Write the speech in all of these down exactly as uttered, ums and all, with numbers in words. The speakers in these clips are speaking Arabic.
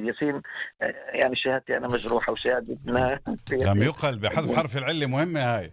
لكن ياسين يعني شهادتي أنا مجروحة وشهادتنا لم يقل بحذف حرف العلة مهمة هاي.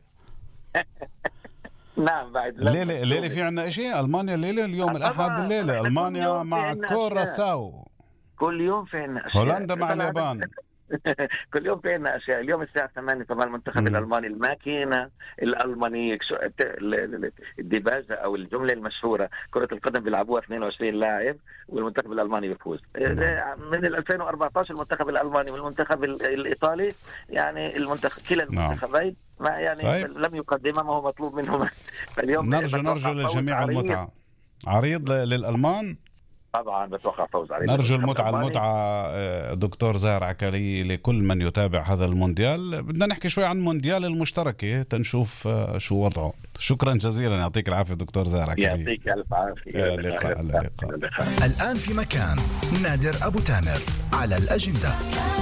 نعم بعد الليلة الليلة في عنا إشي ألمانيا الليلة اليوم الأحد الليلة ألمانيا مع كوراساو، كل يوم في عنا أشياء. هولندا مع اليابان كل يوم في عنا أشياء. اليوم الساعة ثمانية طبعا المنتخب م. الألماني الماكينة الألمانية الديباجة أو الجملة المشهورة كرة القدم بيلعبوها اثنين وعشرين لاعب والمنتخب الألماني بيفوز. من ألفين وأربعة عشر المنتخب الألماني والمنتخب الإيطالي يعني المنتخب كلا المنتخبين ما يعني طيب. لم يقدم ما هو مطلوب منهم. فاليوم نرجو نرجو للجميع المتعة. عريض للألمان طبعا بتوقع فوز عليه. نرجو المتعة المتعة دكتور زاهر عكالي لكل من يتابع هذا المونديال. بدنا نحكي شوي عن مونديال المشتركة تنشوف شو وضعه. شكرا جزيلا، يعطيك العافية دكتور زاهر عكالي. يعطيك ألف عافية. إلى اللقاء. اللقاء. الآن في مكان نادر أبو تامر على الأجندة.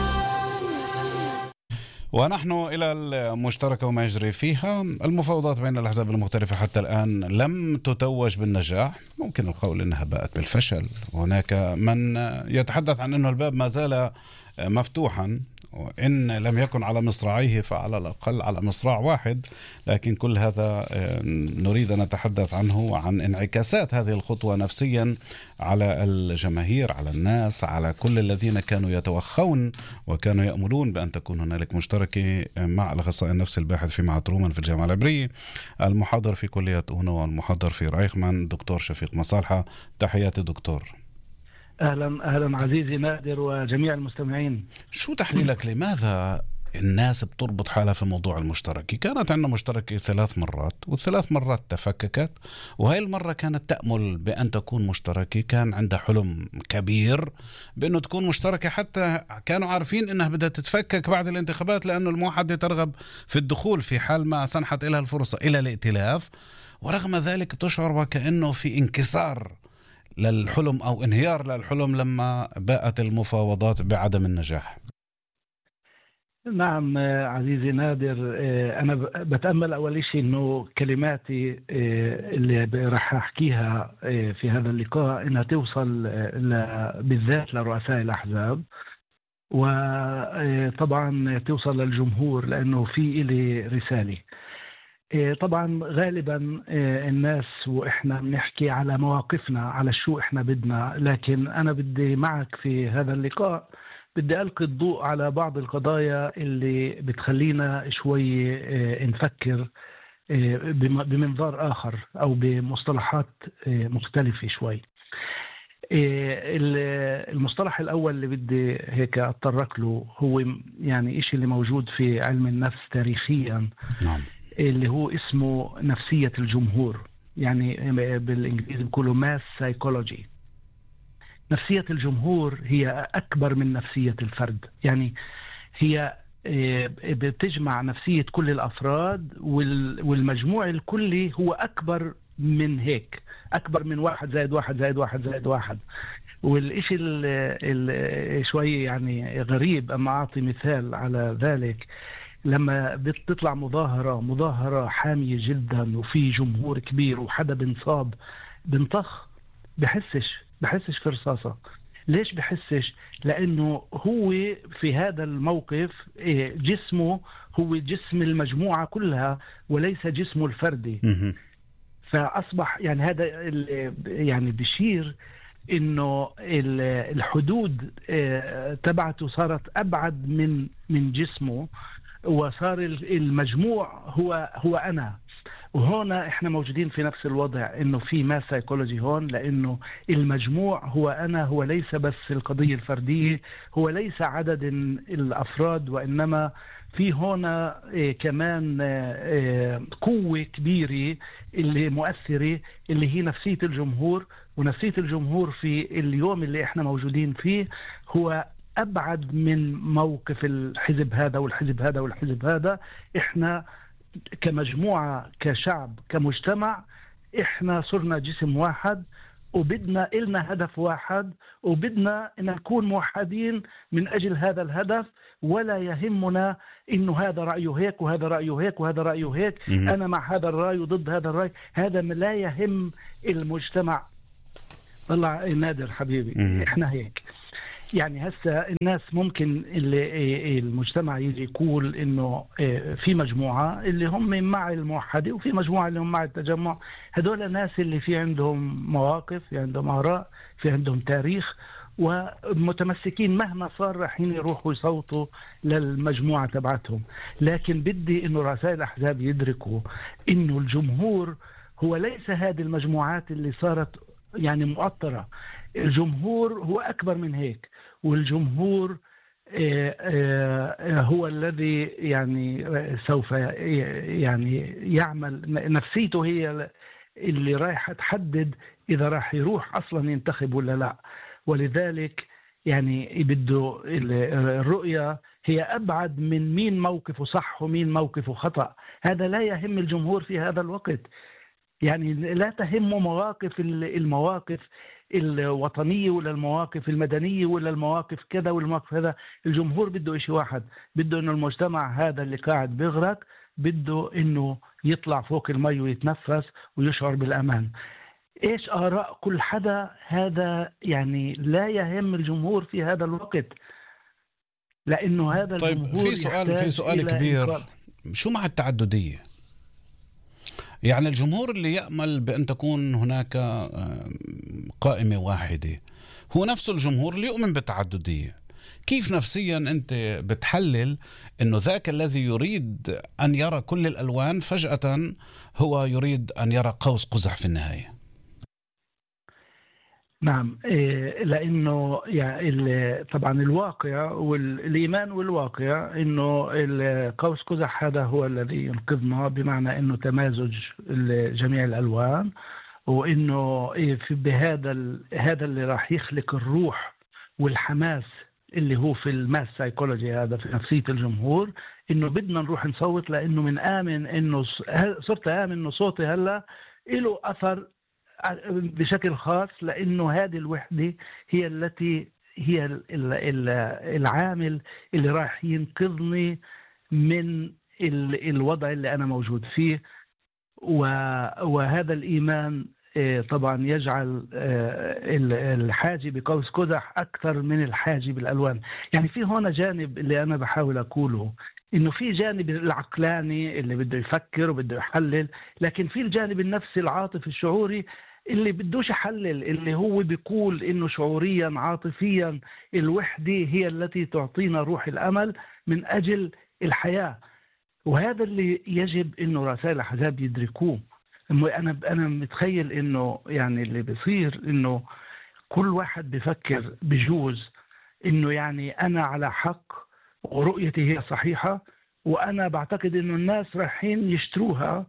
ونحن إلى المشتركة وما يجري فيها. المفاوضات بين الأحزاب المختلفة حتى الآن لم تتوج بالنجاح، ممكن القول أنها باءت بالفشل. هناك من يتحدث عن أنه الباب ما زال مفتوحا، وإن لم يكن على مصراعيه فعلى الأقل على مصراع واحد. لكن كل هذا نريد أن نتحدث عنه، عن انعكاسات هذه الخطوة نفسيا على الجماهير، على الناس، على كل الذين كانوا يتوخون وكانوا يأملون بأن تكون هنالك مشتركة، مع الأخصائي النفسي الباحث في معهد رومان في الجامعة العبرية، المحاضر في كلية أونو والمحاضر في رايخمان دكتور شفيق مصالحة. تحياتي دكتور. أهلا أهلا عزيزي نادر وجميع المستمعين. شو تحليلك لماذا الناس بتربط حالها في موضوع المشتركة؟ كانت عندنا مشتركة ثلاث مرات والثلاث مرات تفككت، وهي المرة كانت تأمل بأن تكون مشتركة. كان عندها حلم كبير بأنه تكون مشتركة، حتى كانوا عارفين أنها بدها تتفكك بعد الانتخابات لأنه الموحدة ترغب في الدخول في حال ما سنحت إلها الفرصة إلى الائتلاف. ورغم ذلك تشعر وكأنه في انكسار للحلم أو انهيار للحلم لما باءت المفاوضات بعدم النجاح. نعم عزيزي نادر، أنا بتأمل أول شيء أنه كلماتي اللي راح أحكيها في هذا اللقاء أنها توصل بالذات لرؤساء الأحزاب، وطبعا توصل للجمهور، لأنه في إلي رسالة. طبعا غالبا الناس وإحنا بنحكي على مواقفنا، على شو إحنا بدنا، لكن أنا بدي معك في هذا اللقاء بدي ألقي الضوء على بعض القضايا اللي بتخلينا شوي نفكر بمنظار آخر أو بمصطلحات مختلفة شوي. المصطلح الأول اللي بدي هيك أتطرق له هو يعني إشي اللي موجود في علم النفس تاريخيا، نعم. اللي هو اسمه نفسية الجمهور، يعني بالإنجليزي بيقولوا ماس سايكولوجي. نفسية الجمهور هي أكبر من نفسية الفرد، يعني هي بتجمع نفسية كل الأفراد، والمجموع الكلي هو أكبر من هيك، أكبر من واحد زائد واحد زائد واحد زائد واحد. والإشي اللي شوي يعني غريب، أما أعطي مثال على ذلك، لما بتطلع مظاهرة مظاهرة حامية جدا وفي جمهور كبير وحدا بنصاب بنطخ، بحسش بحسش في رصاصة. ليش بحسش؟ لأنه هو في هذا الموقف جسمه هو جسم المجموعة كلها وليس جسمه الفردي. فأصبح يعني هذا يعني بشير إنه الحدود تبعته صارت أبعد من من جسمه، وصار المجموع هو هو أنا. وهنا إحنا موجودين في نفس الوضع، إنه في ما سايكولوجي هون، لأنه المجموع هو أنا، هو ليس بس القضية الفردية، هو ليس عدد الأفراد، وإنما في هنا كمان قوة كبيرة اللي مؤثرة، اللي هي نفسية الجمهور. ونفسية الجمهور في اليوم اللي إحنا موجودين فيه هو أبعد من موقف الحزب هذا والحزب هذا والحزب هذا. إحنا كمجموعة، كشعب، كمجتمع، إحنا صرنا جسم واحد، وبدنا إلنا هدف واحد، وبدنا إن نكون موحدين من أجل هذا الهدف. ولا يهمنا إنه هذا رأيه هيك وهذا رأيه هيك وهذا رأيه هيك، أنا مع هذا الرأي وضد هذا الرأي. هذا لا يهم المجتمع. والله نادر حبيبي، إحنا هيك. يعني هسه الناس ممكن اللي المجتمع يجي يقول انه في مجموعة اللي هم مع الموحدة وفي مجموعة اللي هم مع التجمع. هدول الناس اللي في عندهم مواقف، في عندهم آراء، في عندهم تاريخ، ومتمسكين مهما صار رايحين يروحوا يصوتوا للمجموعة تبعتهم. لكن بدي انه رؤساء الأحزاب يدركوا انه الجمهور هو ليس هذه المجموعات اللي صارت يعني مؤطرة. الجمهور هو أكبر من هيك، والجمهور هو الذي يعني سوف يعني يعمل، نفسيته هي اللي رايح تحدد إذا راح يروح أصلا ينتخب ولا لا. ولذلك يعني بده الرؤية هي أبعد من مين موقفه صح ومين موقفه خطأ. هذا لا يهم الجمهور في هذا الوقت. يعني لا تهم مواقف المواقف الوطنية ولا المواقف المدنية ولا المواقف كذا والمواقف هذا. الجمهور بده إشي واحد، بده إنه المجتمع هذا اللي قاعد بيغرق بده إنه يطلع فوق المي ويتنفس ويشعر بالأمان. إيش آراء كل حدا هذا يعني لا يهم الجمهور في هذا الوقت، لأنه هذا طيب الجمهور في سؤال في سؤال كبير إنقاذ. شو مع التعددية؟ يعني الجمهور اللي يأمل بأن تكون هناك قائمة واحدة هو نفس الجمهور اللي يؤمن بالتعددية. كيف نفسيا أنت بتحلل أنه ذاك الذي يريد أن يرى كل الألوان فجأة هو يريد أن يرى قوس قزح في النهاية؟ نعم، لأنه يعني طبعا الواقع والإيمان والواقع إنه القوس قزح هذا هو الذي ينقذنا، بمعنى إنه تمازج جميع الألوان، وإنه في بهذا هذا اللي راح يخلق الروح والحماس اللي هو في الماس سايكولوجي، هذا في نفسية الجمهور، إنه بدنا نروح نصوت لأنه من آمن إنه صرت آمن إنه صوتي هلا له أثر بشكل خاص، لأنه هذه الوحدة هي التي هي العامل اللي راح ينقذني من الوضع اللي أنا موجود فيه. وهذا الإيمان طبعا يجعل الحاجة بقوس قزح أكثر من الحاجة بالألوان. يعني في هنا جانب اللي أنا بحاول أقوله، إنه في جانب العقلاني اللي بده يفكر وبده يحلل، لكن في الجانب النفسي العاطفي الشعوري اللي بدوش يحلل، اللي هو بيقول إنه شعوريا عاطفيا الوحدة هي التي تعطينا روح الأمل من أجل الحياة. وهذا اللي يجب إنه رؤساء الأحزاب يدركوه. أنا أنا متخيل إنه يعني اللي بيصير إنه كل واحد بيفكر بجوز إنه يعني أنا على حق ورؤيتي هي صحيحة، وأنا بعتقد إنه الناس رايحين يشتروها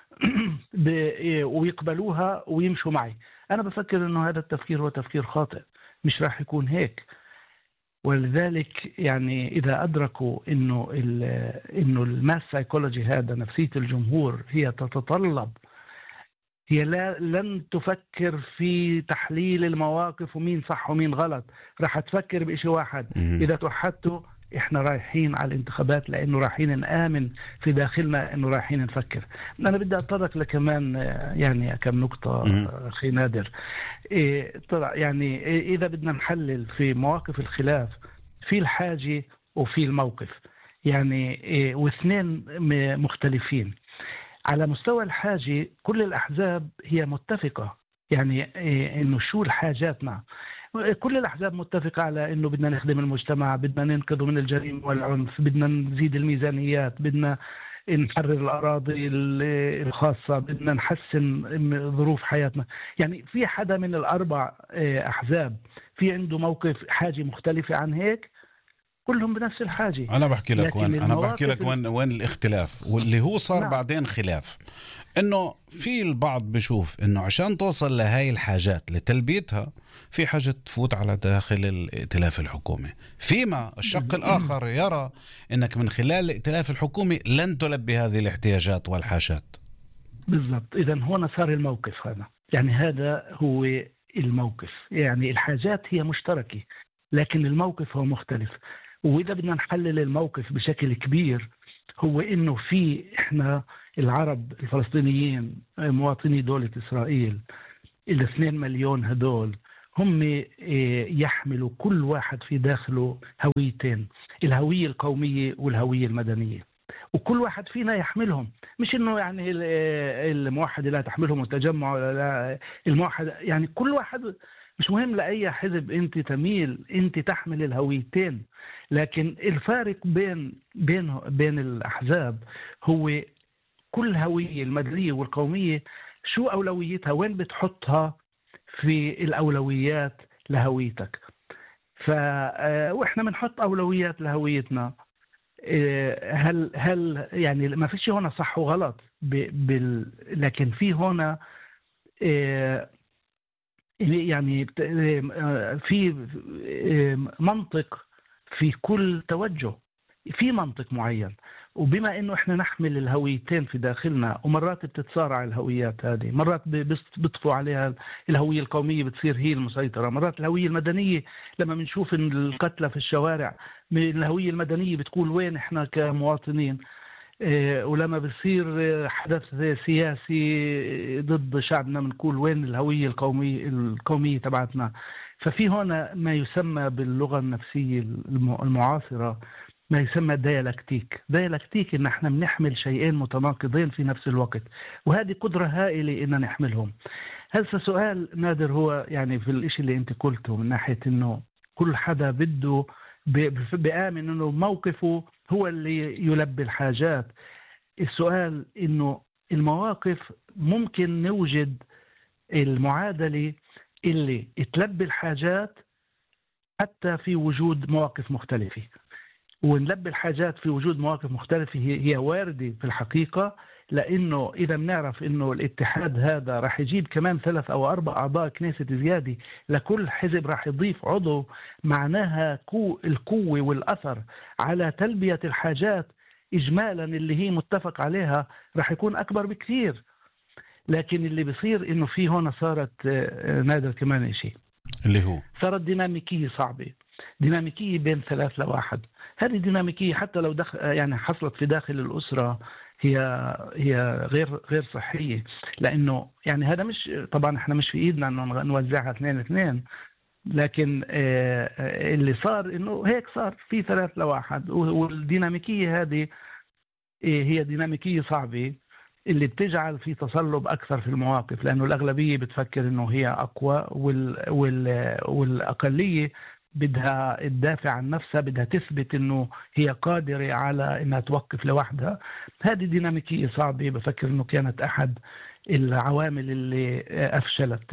ويقبلوها ويمشوا معي. أنا بفكر إنه هذا التفكير هو تفكير خاطئ، مش راح يكون هيك. ولذلك يعني إذا أدركوا إنه إنه الماس سايكولوجي هذا نفسية الجمهور هي تتطلب، هي لا لن تفكر في تحليل المواقف ومين صح ومين غلط، راح تفكر بشيء واحد. إذا توحدتوا إحنا رايحين على الانتخابات لأنه رايحين نآمن في داخلنا إنه رايحين نفكر. أنا بدي أتطرق لكمان يعني كم نقطة أخي نادر. إيه طلع يعني إذا بدنا نحلل في مواقف الخلاف في الحاجة وفي الموقف، يعني إيه واثنين مختلفين. على مستوى الحاجة كل الأحزاب هي متفقة، يعني إيه إنه شو الحاجاتنا. كل الأحزاب متفقة على إنه بدنا نخدم المجتمع، بدنا ننقذه من الجريمة والعنف، بدنا نزيد الميزانيات، بدنا نحرر الأراضي الخاصة، بدنا نحسن ظروف حياتنا. يعني في حدا من الأربع أحزاب في عنده موقف حاجة مختلفة عن هيك؟ كلهم بنفس الحاجة. أنا بحكي لك وين أنا بحكي لك وين وين الاختلاف واللي هو صار نعم. بعدين خلاف إنه في البعض بيشوف إنه عشان توصل لهاي الحاجات لتلبيتها في حاجة تفوت على داخل الائتلاف الحكومي، فيما الشق الآخر يرى إنك من خلال الائتلاف الحكومي لن تلبي هذه الاحتياجات والحاجات. بالضبط. إذن هنا صار الموقف هذا، يعني هذا هو الموقف. يعني الحاجات هي مشتركة لكن الموقف هو مختلف. وإذا بدنا نحلل الموقف بشكل كبير هو إنه في إحنا العرب الفلسطينيين مواطني دولة إسرائيل الاثنين مليون هدول، هم يحملوا كل واحد في داخله هويتين، الهوية القومية والهوية المدنية، وكل واحد فينا يحملهم. مش انه يعني الموحدة لا تحملهم والتجمع لا، الموحدة يعني كل واحد، مش مهم لأي حزب انت تميل، انت تحمل الهويتين. لكن الفارق بين بين بين الأحزاب هو كل هوية المدنية والقومية شو أولويتها، وين بتحطها في الأولويات لهويتك. ف واحنا بنحط أولويات لهويتنا. هل هل يعني ما فيش هنا صح وغلط، بال لكن في هنا يعني في منطق في كل توجه، في منطق معين. وبما انه احنا نحمل الهويتين في داخلنا، ومرات بتتصارع الهويات هذه، مرات بيطفوا عليها الهوية القومية بتصير هي المسيطرة، مرات الهوية المدنية لما بنشوف القتلى في الشوارع الهوية المدنية بتقول وين احنا كمواطنين. ولما بصير حدث سياسي ضد شعبنا بنقول وين الهوية القومية القومية تبعتنا. ففي هنا ما يسمى باللغة النفسية المعاصرة ما يسمى ديالكتيك. ديالكتيك إن احنا بنحمل شيئين متناقضين في نفس الوقت، وهذه قدرة هائلة إن نحملهم. هذا سؤال نادر، هو يعني في الإشي اللي أنت قلته من ناحية إنه كل حدا بده بآمن إنه موقفه هو اللي يلبي الحاجات. السؤال إنه المواقف ممكن نوجد المعادلة اللي تلبي الحاجات حتى في وجود مواقف مختلفة، ونلبي الحاجات في وجود مواقف مختلفة هي واردة في الحقيقة. لأنه إذا بنعرف إنه الاتحاد هذا راح يجيب كمان ثلاث أو أربع أعضاء كنيسة زيادة، لكل حزب راح يضيف عضو، معناها القوة والأثر على تلبية الحاجات إجمالا اللي هي متفق عليها راح يكون أكبر بكثير. لكن اللي بيصير إنه في هنا صارت نادر كمان إشي اللي هو صارت ديناميكية صعبة، ديناميكية بين ثلاث لواحد. هذه ديناميكية حتى لو دخل يعني حصلت في داخل الأسرة هي هي غير غير صحية. لأنه يعني هذا مش طبعا احنا مش في إيدنا إنه نوزعها اثنين اثنين، لكن اللي صار إنه هيك صار في ثلاث لواحد. والديناميكية هذه هي ديناميكية صعبة اللي بتجعل في تصلب أكثر في المواقف، لأنه الأغلبية بتفكر إنه هي أقوى، وال وال والأقلية بدها تدافع عن نفسها، بدها تثبت إنه هي قادرة على إنها توقف لوحدها. هذه ديناميكية صعبة، بفكر إنه كانت أحد العوامل اللي أفشلت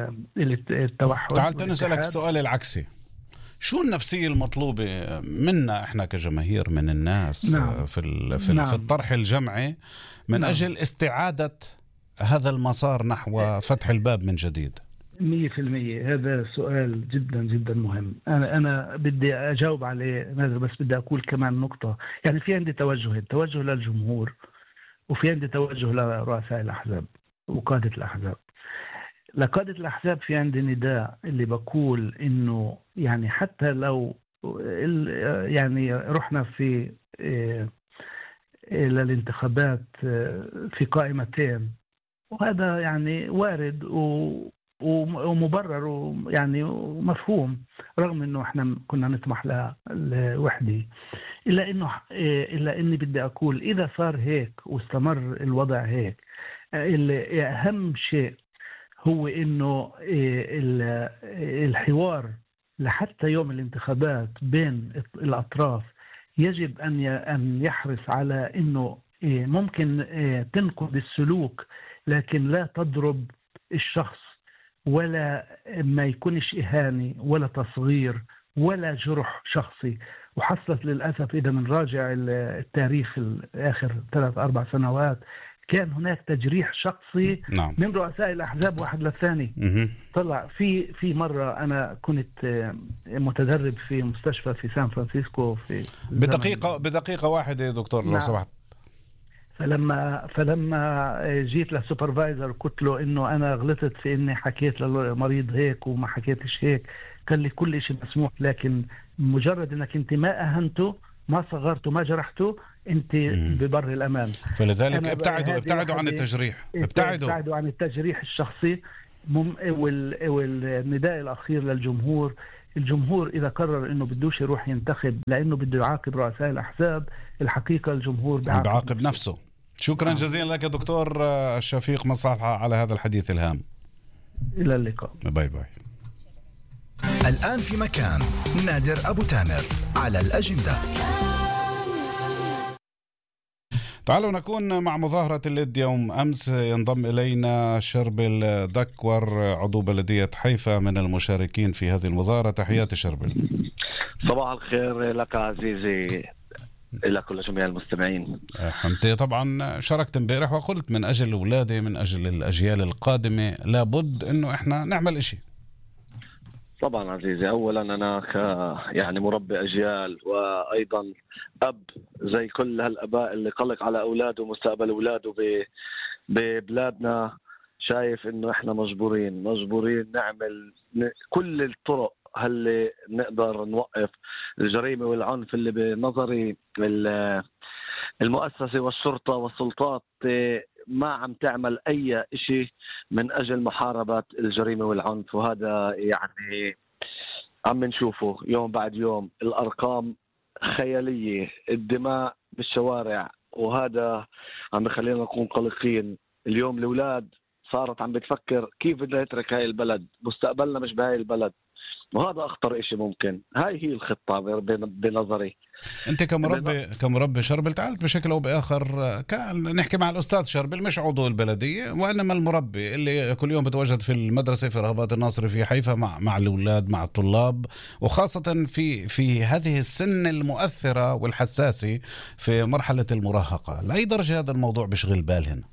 التوحد. تعال نسألك السؤال العكسي، شو النفسية المطلوبة منا إحنا كجماهير من الناس؟ نعم. في في, نعم. في الطرح الجمعي من نعم. أجل استعادة هذا المسار نحو فتح الباب من جديد. مية في المية هذا سؤال جدا جدا مهم. أنا أنا بدي أجاوب عليه نادر، بس بدي أقول كمان نقطة. يعني في عندي توجهين، توجه للجمهور وفي عندي توجه لرؤساء الأحزاب وقادة الأحزاب. لقادة الأحزاب في عندي نداء اللي بقول إنه يعني حتى لو يعني رحنا في إلى الانتخابات في قائمتين، وهذا يعني وارد ومبرر ويعني ومفهوم، رغم إنه إحنا كنا نطمح لوحدة، إلا إنه إلا إني بدي أقول إذا صار هيك واستمر الوضع هيك، اللي أهم شيء هو إنه الحوار لحتى يوم الانتخابات بين الأطراف يجب أن أن يحرص على إنه ممكن تنقد السلوك لكن لا تضرب الشخص، ولا ما يكونش إهانة ولا تصغير ولا جرح شخصي. وحصلت للأسف إذا من راجع التاريخ الآخر ثلاث أربع سنوات كان هناك تجريح شخصي نعم. من رؤساء الأحزاب واحد للثاني. م- طلع في في مرة أنا كنت متدرب في مستشفى في سان فرانسيسكو في بدقيقة بدقيقة واحدة يا دكتور لو نعم. سمحت. فلما فلما جيت للسوبرفايزر قلت له إنه أنا غلطت في إني حكيت للمريض هيك وما حكيتش هيك، قال لي كل شيء مسموح، لكن مجرد إنك أنت ما أهنته ما صغرته ما جرحته انت ببر الامان. فلذلك ابتعدوا ابتعدوا عن التجريح، ابتعدوا ابتعدوا عن التجريح الشخصي. والنداء الأخير للجمهور، الجمهور إذا قرر إنه بدوش يروح ينتخب لأنه بده يعاقب رؤساء الأحزاب، الحقيقة الجمهور بيعاقب, بيعاقب نفسه. نفسه. شكرا آه. جزيلا لك دكتور شفيق مصالحة على هذا الحديث الهام. إلى اللقاء. باي باي. الآن في مكان نادر أبو تامر على الأجندة. تعالوا نكون مع مظاهرة الليد يوم أمس. ينضم إلينا شربل دكور عضو بلدية حيفا من المشاركين في هذه المظاهرة. تحياتي شربل. صباح الخير لك عزيزي، إلى كل جميع المستمعين. أنت طبعا شاركت امبارح وقلت من أجل أولادي، من أجل الأجيال القادمة لابد إنه إحنا نعمل إشي. طبعا عزيزي، أولا أنا ك يعني مربي أجيال وأيضا أب زي كل هالأباء اللي قلق على أولاده ومستقبل أولاده ب... ببلادنا، شايف إنه إحنا مجبورين مجبورين نعمل كل الطرق هاللي نقدر نوقف الجريمة والعنف اللي بنظري المؤسسة والشرطة والسلطات ما عم تعمل أي شيء من أجل محاربة الجريمة والعنف. وهذا يعني عم نشوفه يوم بعد يوم، الأرقام خيالية، الدماء بالشوارع، وهذا عم بخلينا نكون قلقين. اليوم الأولاد صارت عم بتفكر كيف بدنا نترك هاي البلد، مستقبلنا مش بهاي البلد، وهذا أخطر إشي ممكن. هاي هي الخطة بنظري. أنت كمربي كمربي شربل تعالت بشكل أو بآخر، كان نحكي مع الأستاذ شربل مش عضو البلدية وإنما المربي اللي كل يوم بتواجد في المدرسة في رهبات الناصري في حيفا مع مع الأولاد مع الطلاب، وخاصة في في هذه السن المؤثرة والحساسة في مرحلة المراهقة. لأي درجة هذا الموضوع بيشغل بال هنا؟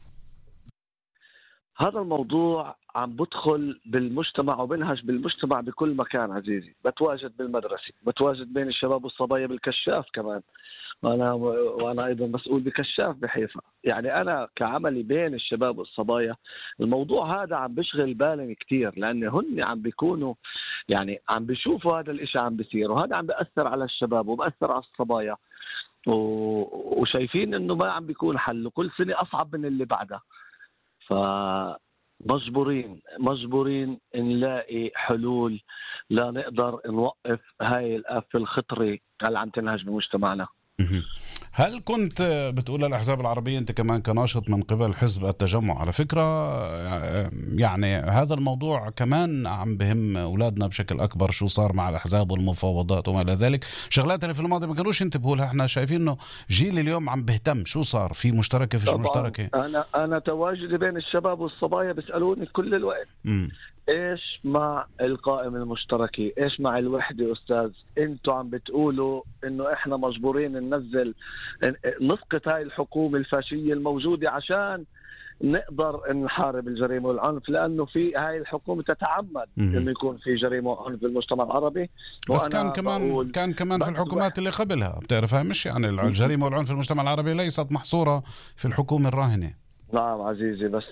هذا الموضوع عم بدخل بالمجتمع وبنهج بالمجتمع بكل مكان عزيزي. بتواجد بالمدرسة، بتواجد بين الشباب والصبايا بالكشاف كمان، وأنا وأنا أيضا مسؤول بكشاف بحيفا. يعني أنا كعملي بين الشباب والصبايا الموضوع هذا عم بشغل بالي كتير، لأن هن عم بيكونوا يعني عم بيشوفوا هذا الإشي عم بيصير، وهذا عم بيأثر على الشباب وبأثر على الصبايا، وشايفين إنه ما عم بيكون حل، وكل سنة أصعب من اللي بعدها. فمجبورين مجبورين نلاقي حلول لا نقدر نوقف هاي الآفة الخطرة اللي عم تنهج بمجتمعنا. هل كنت بتقول الأحزاب العربية أنت كمان كناشط من قبل حزب التجمع؟ على فكرة يعني هذا الموضوع كمان عم بهم أولادنا بشكل أكبر، شو صار مع الأحزاب والمفاوضات وما إلى ذلك، شغلات اللي في الماضي ما كانوش ينتبهوا لها. احنا شايفين إنه جيل اليوم عم بهتم شو صار، في مشتركة فيش مشتركة. أنا أنا تواجدي بين الشباب والصبايا بيسألوني كل الوقت م. ايش مع القائمة المشتركة، ايش مع الوحدة أستاذ؟ انتوا عم بتقولوا انه احنا مجبورين ننزل نسقط هاي الحكومة الفاشية الموجودة عشان نقدر نحارب الجريمة والعنف، لأنه في هاي الحكومة تتعمد إنه يكون في جريمة وعنف بالمجتمع العربي. بس كان كمان كان كمان في الحكومات اللي قبلها بتعرفها، مش يعني الجريمة والعنف في المجتمع العربي ليست محصورة في الحكومة الراهنة. نعم عزيزي، بس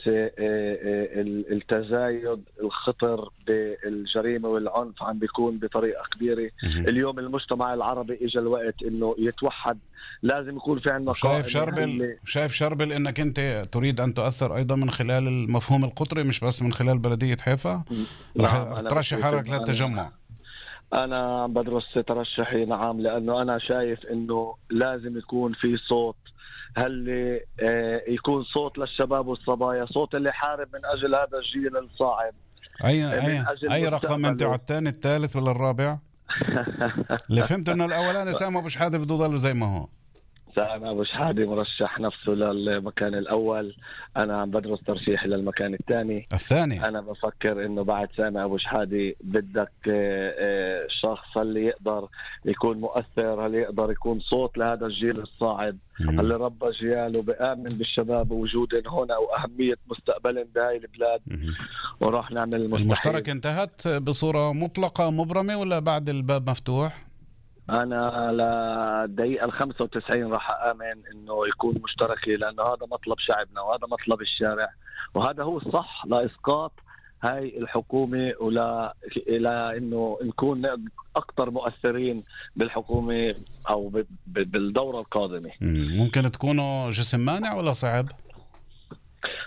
التزايد الخطر بالجريمة والعنف عم بيكون بطريقة كبيرة. اليوم المجتمع العربي إجا الوقت إنه يتوحد، لازم يكون في عندنا شايف شربل شايف شربل إنك أنت تريد أن تؤثر أيضا من خلال المفهوم القطري مش بس من خلال بلدية حيفا؟ رح ترشح حالك للتجمع؟ أنا بدرس ترشحي نعم، لأنه أنا شايف إنه لازم يكون في صوت، هل يكون صوت للشباب والصبايا، صوت اللي حارب من أجل هذا الجيل الصاعد. أي أي أي رقم أنت على الثاني الثالث ولا الرابع؟ اللي فهمت إنه الأولاني سامي أبو شحادة بده يضل زي ما هو. سامي أبو شحادة مرشح نفسه للمكان الأول، أنا عم بدرس ترشيحي للمكان الثاني. الثاني أنا بفكر إنه بعد سامي أبو شحادة بدك شخص اللي يقدر يكون مؤثر، اللي يقدر يكون صوت لهذا الجيل الصاعد اللي ربى جياله، بآمن بالشباب ووجودهم هنا وأهمية مستقبلهم بهاي البلاد، وراح نعمل المستحيل. المشترك انتهت بصورة مطلقة مبرمة ولا بعد الباب مفتوح؟ أنا للدقيقة الخمسة وتسعين راح أآمن إنه يكون مشتركي، لأنه هذا مطلب شعبنا وهذا مطلب الشارع، وهذا هو الصح لإسقاط هاي الحكومة ولا إلى إنه نكون أكثر مؤثرين بالحكومة أو بالدورة القادمة. ممكن تكونوا جسم مانع ولا صعب؟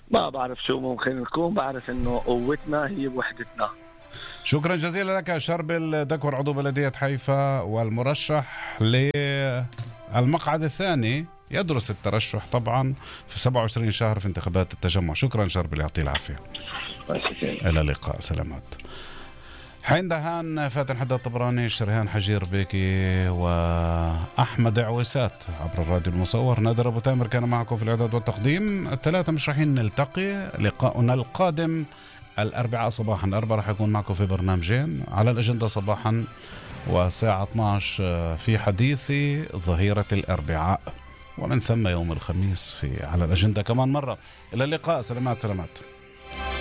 ما بعرف شو ممكن نكون، بعرف انه قوتنا هي بوحدتنا. شكرا جزيلا لك شربل دكور، عضو بلدية حيفا والمرشح للمقعد الثاني، يدرس الترشح طبعا في سبعة وعشرين شهر في انتخابات التجمع. شكرا شربل، يعطيه العافية. إلى اللقاء، سلامات. حين دهان، فاتن حداد الطبراني، شريهان حجير بيكي وأحمد عويسات عبر الراديو المصور. نادر أبو تامر كان معكم في الإعداد والتقديم. الثلاثة مش رايحين نلتقي، لقاؤنا القادم الأربعاء صباحا. الأربعاء راح يكون معكم في برنامجين على الأجندة صباحا والساعة اثني عشر في حديثي ظهيرة الأربعاء، ومن ثم يوم الخميس في على الأجندة كمان مرة. إلى اللقاء، سلامات سلامات.